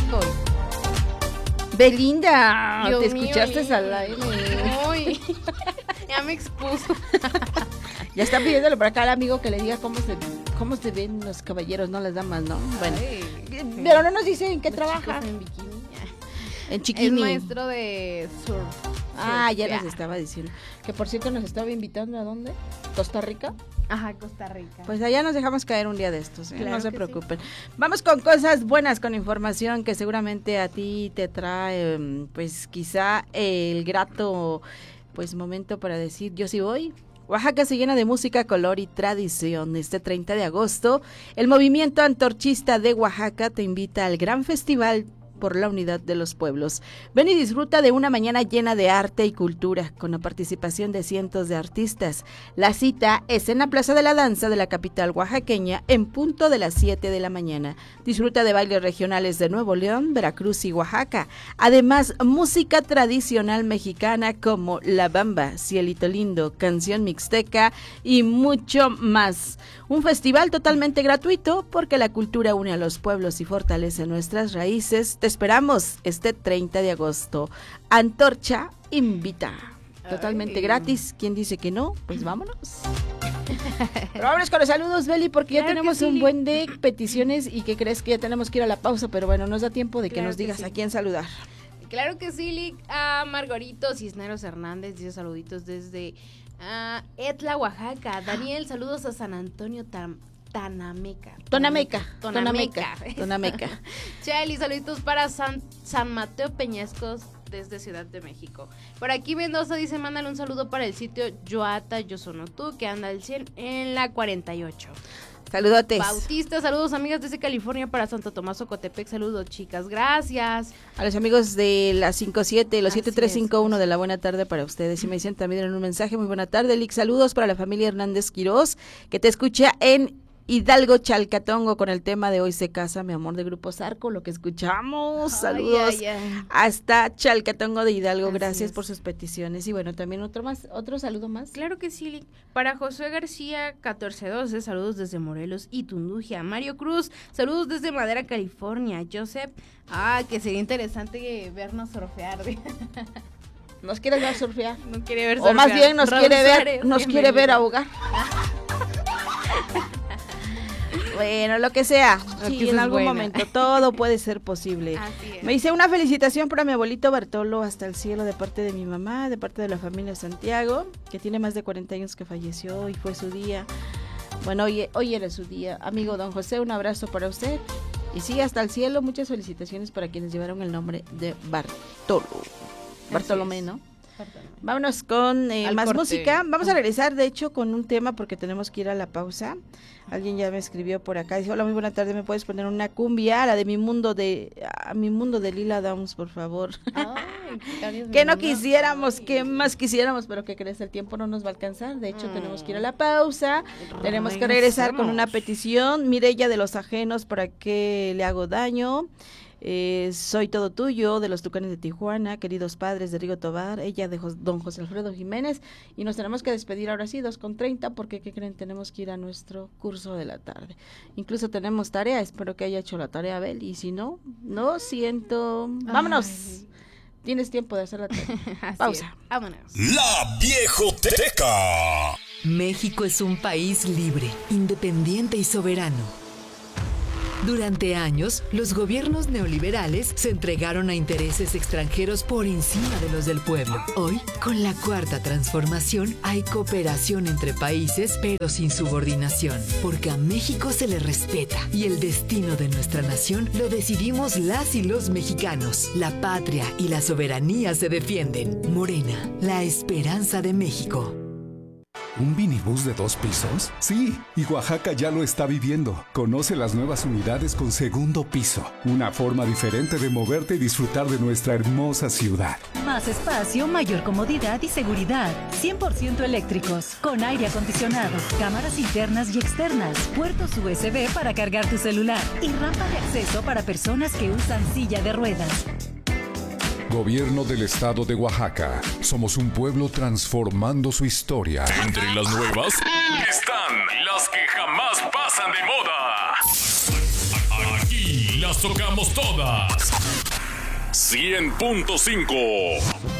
hoy. Belinda, Dios te mío, escuchaste al aire. Ay, ya me expuso. Ya está pidiéndole por acá al amigo que le diga cómo se ven los caballeros, no las damas, ¿no? Bueno, pero no nos dice en qué trabaja. En bikini. En chiquini. Es maestro de surf. Ah, ya nos estaba diciendo. Que por cierto nos estaba invitando, ¿a dónde? ¿Costa Rica? Ajá, Costa Rica. Pues allá nos dejamos caer un día de estos, Claro no se que preocupen. Sí. Vamos con cosas buenas, con información que seguramente a ti te trae, pues quizá el grato pues momento para decir yo sí voy. Oaxaca se llena de música, color y tradición. Este 30 de agosto, el movimiento antorchista de Oaxaca te invita al gran festival por la unidad de los pueblos. Ven y disfruta de una mañana llena de arte y cultura, con la participación de cientos de artistas. La cita es en la Plaza de la Danza de la capital oaxaqueña, en punto de las 7 de la mañana. Disfruta de bailes regionales de Nuevo León, Veracruz y Oaxaca. Además, música tradicional mexicana como La Bamba, Cielito Lindo, Canción Mixteca y mucho más. Un festival totalmente gratuito porque la cultura une a los pueblos y fortalece nuestras raíces. Te esperamos este 30 de agosto. Antorcha invita. Totalmente gratis. ¿Quién dice que no? Pues vámonos. Pero vámonos con los saludos, Beli, porque ya tenemos un buen de peticiones y que crees que ya tenemos que ir a la pausa, pero bueno, nos da tiempo de que nos digas a quién saludar. Claro que sí, Lick. A Margarito Cisneros Hernández dice saluditos desde Etla, Oaxaca. Daniel, saludos a San Antonio Tonameca. Cheli, saluditos para San Mateo Peñascos desde Ciudad de México. Por aquí Mendoza dice, mándale un saludo para el sitio Yoata Yosonotu, que anda al 100 en la 48. Saludotes. Bautista, saludos amigas desde California para Santo Tomás Ocotepec, saludos chicas, gracias. A los amigos de la 57, los 7351 de la buena tarde para ustedes. Y me dicen también en un mensaje, muy buena tarde, Lick, saludos para la familia Hernández Quirós, que te escucha en Hidalgo, Chalcatongo, con el tema de Hoy se casa mi amor de Grupo Zarco, lo que escuchamos. Saludos hasta Chalcatongo de Hidalgo. Gracias por sus peticiones. Y bueno, también otro saludo más. Claro que sí, para Josué García 1412, saludos desde Morelos y Tundugia. Mario Cruz, saludos desde Madera, California. Joseph, que sería interesante vernos surfear. ¿Nos quiere ver surfear? No quiere ver surfear. O más bien nos quiere ver ahogar. Bueno, lo que sea, sí, en algún momento, todo puede ser posible. Me dice una felicitación para mi abuelito Bartolo hasta el cielo de parte de mi mamá, de parte de la familia Santiago, que tiene más de 40 años que falleció y fue su día. Bueno, hoy era su día. Amigo don José, un abrazo para usted. Y sí, hasta el cielo, muchas felicitaciones para quienes llevaron el nombre de Bartolomé, ¿no? Vámonos con más corte. Música. Vamos a regresar, de hecho, con un tema porque tenemos que ir a la pausa. Alguien ya me escribió por acá. Dice, hola, muy buena tarde, ¿me puedes poner una cumbia? La de mi mundo de Lila Downs, por favor. Que no quisiéramos, que más quisiéramos, pero ¿qué crees? El tiempo no nos va a alcanzar. De hecho, tenemos que ir a la pausa. Tenemos que regresar con una petición. Mireya de los ajenos, ¿para qué le hago daño? Soy todo tuyo, de los Tucanes de Tijuana, queridos padres de Rigo Tobar, ella de don José Alfredo Jiménez, y nos tenemos que despedir ahora sí, 2:30, porque ¿qué creen? Tenemos que ir a nuestro curso de la tarde. Incluso tenemos tarea, espero que haya hecho la tarea, Abel, y si no, no siento. ¡Vámonos! Tienes tiempo de hacer la tarea. Pausa. Vámonos. La Viejoteca. México es un país libre, independiente y soberano. Durante años, los gobiernos neoliberales se entregaron a intereses extranjeros por encima de los del pueblo. Hoy, con la Cuarta Transformación, hay cooperación entre países, pero sin subordinación, porque a México se le respeta y el destino de nuestra nación lo decidimos las y los mexicanos. La patria y la soberanía se defienden. Morena, la esperanza de México. ¿Un minibús de 2 pisos? Sí, y Oaxaca ya lo está viviendo. Conoce las nuevas unidades con segundo piso. Una forma diferente de moverte y disfrutar de nuestra hermosa ciudad. Más espacio, mayor comodidad y seguridad. 100% eléctricos, con aire acondicionado, cámaras internas y externas, puertos USB para cargar tu celular y rampa de acceso para personas que usan silla de ruedas. Gobierno del Estado de Oaxaca. Somos un pueblo transformando su historia. Entre las nuevas están las que jamás pasan de moda. Aquí las las tocamos todas. 100.5